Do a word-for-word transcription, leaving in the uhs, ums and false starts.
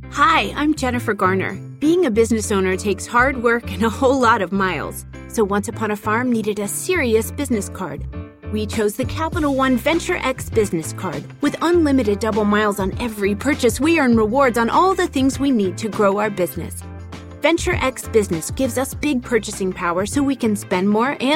Hi, I'm Jennifer Garner. Being a business owner takes hard work and a whole lot of miles. So Once Upon a Farm needed a serious business card. We chose the Capital One Venture X business card. With unlimited double miles on every purchase, we earn rewards on all the things we need to grow our business. Venture X Business gives us big purchasing power so we can spend more and